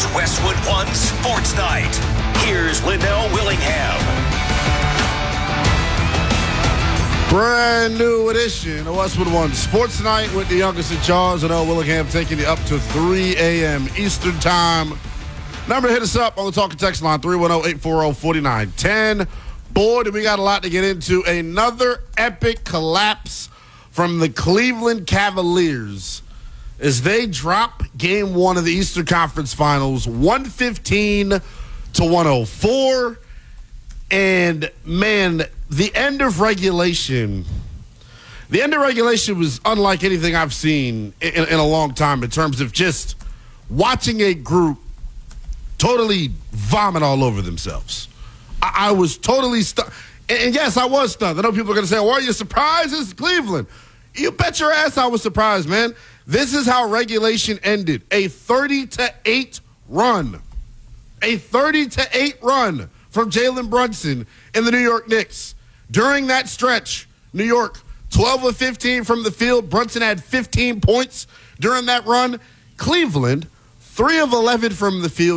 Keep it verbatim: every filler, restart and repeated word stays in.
Westwood One Sports Night. Here's Linnell Willingham. Brand new edition of Westwood One Sports Night with the youngest in charge, Linnell Willingham, taking you up to three a.m. Eastern Time. Number to hit us up on the talking text line, three one zero, eight four zero, four nine one zero. Boy, do we got a lot to get into. Another epic collapse from the Cleveland Cavaliers as they drop game one of the Eastern Conference Finals, one fifteen to one oh four. And, man, the end of regulation, the end of regulation was unlike anything I've seen in, in a long time in terms of just watching a group totally vomit all over themselves. I, I was totally stunned. And, and, yes, I was stunned. I know people are going to say, well, are you surprised? It's Cleveland. You bet your ass I was surprised, man. This is how regulation ended. A thirty to eight run. A thirty to eight run from Jalen Brunson and the New York Knicks. During that stretch, New York, twelve of fifteen from the field. Brunson had fifteen points during that run. Cleveland, three of eleven from the field.